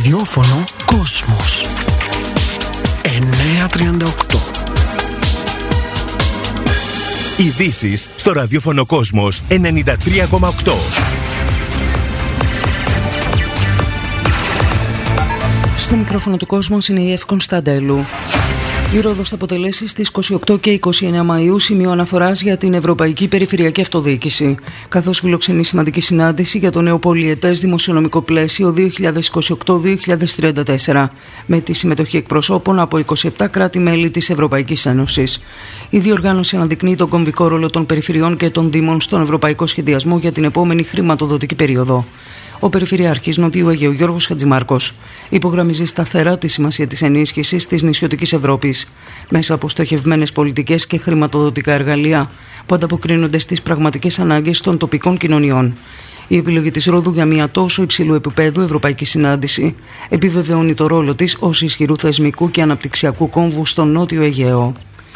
Ραδιόφωνο Κόσμος 938. Ειδήσεις στο ραδιόφωνο Κόσμος 93,8. Στο μικρόφωνο του Κόσμος είναι η Εύη Κωνσταντέλου. Η Ρόδος θα αποτελέσει στις 28 και 29 Μαΐου σημείο αναφοράς για την Ευρωπαϊκή Περιφερειακή Αυτοδιοίκηση, καθώς φιλοξενεί σημαντική συνάντηση για το νέο πολυετές δημοσιονομικό πλαίσιο 2028-2034, με τη συμμετοχή εκπροσώπων από 27 κράτη-μέλη της Ευρωπαϊκής Ένωσης. Η διοργάνωση αναδεικνύει τον κομβικό ρόλο των περιφερειών και των δήμων στον ευρωπαϊκό σχεδιασμό για την επόμενη χρηματοδοτική περίοδο. Ο Περιφερειάρχης Νοτιού Αιγαίου Γιώργος Χατζημάρκος υπογραμμίζει σταθερά τη σημασία της ενίσχυσης της νησιωτικής Ευρώπης μέσα από στοχευμένες πολιτικές και χρηματοδοτικά εργαλεία που ανταποκρίνονται στις πραγματικές ανάγκες των τοπικών κοινωνιών. Η επιλογή της Ρόδου για μια τόσο υψηλού επίπεδου ευρωπαϊκή συνάντηση επιβεβαιώνει το ρόλο της ως ισχυρού θεσμικού και αναπτυξιακού κόμβου στον Νότιο Αιγαίο.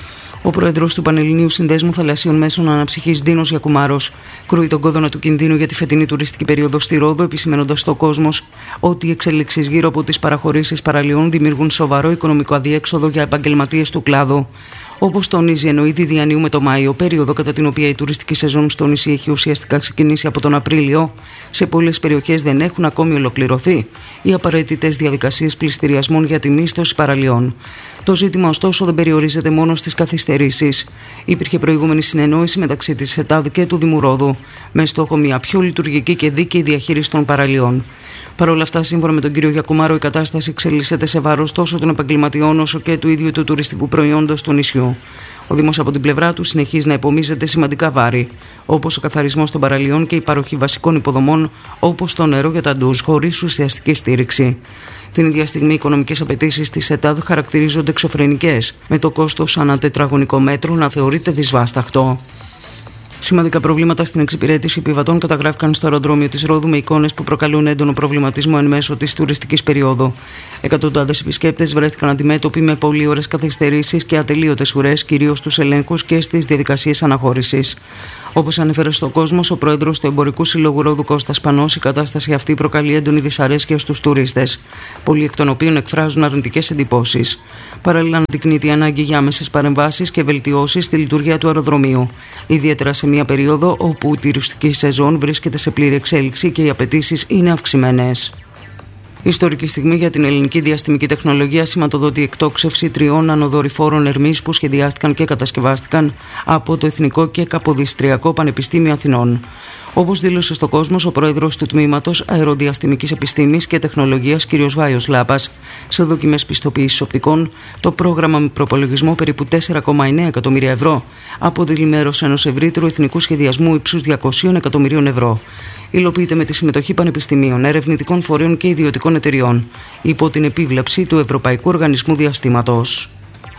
Ο πρόεδρος του Πανελληνίου Συνδέσμου Θαλασσίων Μέσων Αναψυχής, Δίνος Γιακουμάρος, κρούει τον κόδωνα του κινδύνου για τη φετινή τουριστική περίοδο στη Ρόδο, επισημαίνοντας στο Κόσμος ότι οι εξελίξεις γύρω από τις παραχωρήσεις παραλιών δημιουργούν σοβαρό οικονομικό αδιέξοδο για επαγγελματίες του κλάδου. Όπως τονίζει, ενώ ήδη διανύουμε το Μάιο, περίοδο κατά την οποία η τουριστική σεζόν στο νησί έχει ουσιαστικά ξεκινήσει από τον Απρίλιο, σε πολλές περιοχές δεν έχουν ακόμη ολοκληρωθεί οι απαραίτητες διαδικασίες πληστηριασμών για τη μίσθωση παραλιών. Το ζήτημα, ωστόσο, δεν περιορίζεται μόνο στις καθυστερήσεις. Υπήρχε προηγούμενη συνεννόηση μεταξύ της ΕΤΑΔ και του Δήμου Ρόδου, με στόχο μια πιο λειτουργική και δίκαιη διαχείριση των παραλιών. Παρ' όλα αυτά, σύμφωνα με τον κύριο Γιακουμάρο, η κατάσταση εξελίσσεται σε βάρος τόσο των επαγγελματιών όσο και του ίδιου του τουριστικού προϊόντος του νησιού. Ο Δήμος από την πλευρά του συνεχίζει να υπομίζεται σημαντικά βάρη, όπως ο καθαρισμός των παραλιών και η παροχή βασικών υποδομών, όπως το νερό για τα ντουζ, χωρίς ουσιαστική στήριξη. Την ίδια στιγμή, οι οικονομικές απαιτήσεις της ΕΤΑΔ χαρακτηρίζονται εξωφρενικές, με το κόστος ανά τετραγωνικό μέτρο να θεωρείται δυσβάσταχτο. Σημαντικά προβλήματα στην εξυπηρέτηση επιβατών καταγράφηκαν στο αεροδρόμιο της Ρόδου, με εικόνες που προκαλούν έντονο προβληματισμό εν μέσω της τουριστικής περίοδου. Εκατοντάδες επισκέπτες βρέθηκαν αντιμέτωποι με πολλή ώρες καθυστερήσεις και ατελείωτες ουρές, κυρίως στους ελέγχους και στις διαδικασίες αναχώρησης. Όπως ανέφερε στο Κόσμος ο πρόεδρος του Εμπορικού Συλλόγου Ρόδου Κώστας Πανός, η κατάσταση αυτή προκαλεί έντονη δυσαρέσκεια στους τουρίστες, πολλοί εκ των οποίων εκφράζουν αρνητικές εντυπώσεις. Παράλληλα, αναδεικνύεται η ανάγκη για άμεσες παρεμβάσεις και βελτιώσεις στη λειτουργία του αεροδρομίου, ιδιαίτερα σε μια περίοδο όπου η τουριστική σεζόν βρίσκεται σε πλήρη εξέλιξη και οι απαιτήσεις είναι αυξημένες. Ιστορική στιγμή για την ελληνική διαστημική τεχνολογία σηματοδοτεί η εκτόξευση 3 ανοδορυφόρων Ερμής που σχεδιάστηκαν και κατασκευάστηκαν από το Εθνικό και Καποδιστριακό Πανεπιστήμιο Αθηνών. Όπως δήλωσε στο Κόσμος ο πρόεδρος του Τμήματος Αεροδιαστημικής Επιστήμης και Τεχνολογίας κ. Βάιος Λάπας, σε δοκιμές πιστοποίησης οπτικών, το πρόγραμμα με προπολογισμό περίπου 4,9 εκατομμύρια ευρώ αποτελεί μέρος ενός ευρύτερου εθνικού σχεδιασμού ύψους 200 εκατομμυρίων ευρώ. Υλοποιείται με τη συμμετοχή πανεπιστημίων, ερευνητικών φορέων και ιδιωτικών εταιριών, υπό την επίβλεψη του Ευρωπαϊκού Οργανισμού Διαστήματος.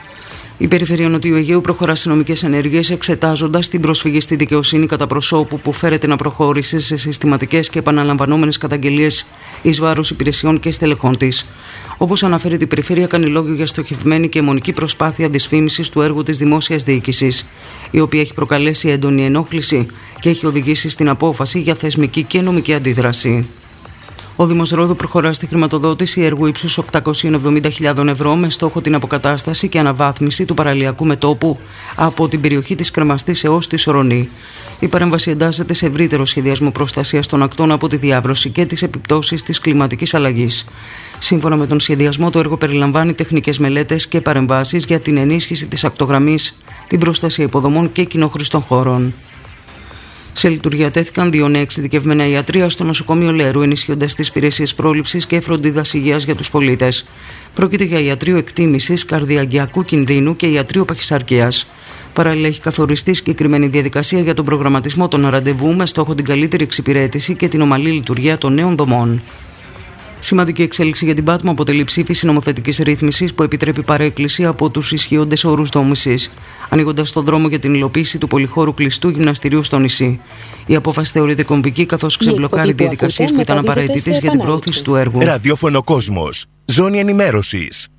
Η Περιφέρεια Νοτιού Αιγαίου προχωρά σε νομικές ενέργειες, εξετάζοντας την προσφυγή στη δικαιοσύνη κατά προσώπου που φέρεται να προχώρησε σε συστηματικές και επαναλαμβανόμενες καταγγελίες εις βάρος υπηρεσιών και στελεχών της. Όπως αναφέρει, η Περιφέρεια κάνει λόγο για στοχευμένη και αιμονική προσπάθεια δυσφήμισης του έργου της δημόσιας διοίκησης, η οποία έχει προκαλέσει έντονη ενόχληση και έχει οδηγήσει στην απόφαση για θεσμική και νομική αντίδραση. Ο Δήμος Ρόδου προχωρά στη χρηματοδότηση έργου ύψους 870.000 ευρώ με στόχο την αποκατάσταση και αναβάθμιση του παραλιακού μετώπου από την περιοχή της Κρεμαστής έως τη Σορονή. Η παρέμβαση εντάσσεται σε ευρύτερο σχεδιασμό προστασίας των ακτών από τη διάβρωση και τις επιπτώσεις της κλιματικής αλλαγής. Σύμφωνα με τον σχεδιασμό, το έργο περιλαμβάνει τεχνικές μελέτες και παρεμβάσεις για την ενίσχυση της ακτογραμμής, την προστασία υποδομών και κοινόχρηστων χώρων. Σε λειτουργία τέθηκαν 2 νέα εξειδικευμένα ιατρεία στο νοσοκομείο Λέρου, ενισχύοντας τις υπηρεσίες πρόληψης και φροντίδας υγείας για τους πολίτες. Πρόκειται για ιατρείο εκτίμησης καρδιαγγειακού κινδύνου και ιατρείο παχυσαρκίας. Παράλληλα, έχει καθοριστεί συγκεκριμένη διαδικασία για τον προγραμματισμό των ραντεβού με στόχο την καλύτερη εξυπηρέτηση και την ομαλή λειτουργία των νέων δομών. Σημαντική εξέλιξη για την Πάτμο αποτελεί ψήφιση νομοθετικής ρύθμισης που επιτρέπει παρέκκληση από τους ισχύοντες όρους δόμησης, ανοίγοντας τον δρόμο για την υλοποίηση του πολυχώρου κλειστού γυμναστηρίου στο νησί. Η απόφαση θεωρείται κομβική, καθώς ξεμπλοκάρει διαδικασίες που ήταν απαραίτητες για την πρόθεση του έργου. Ραδιόφωνο Κόσμος. Ζώνη ενημέρωσης.